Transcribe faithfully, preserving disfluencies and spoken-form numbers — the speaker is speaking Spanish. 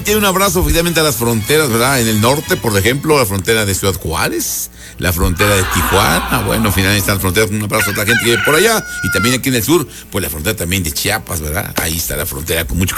Tiene un abrazo oficialmente a las fronteras, ¿verdad? En el norte, por ejemplo, la frontera de Ciudad Juárez, la frontera de Tijuana, bueno, finalmente están las fronteras, un abrazo a la gente que vive por allá, y también aquí en el sur, pues la frontera también de Chiapas, ¿verdad? Ahí está la frontera con mucho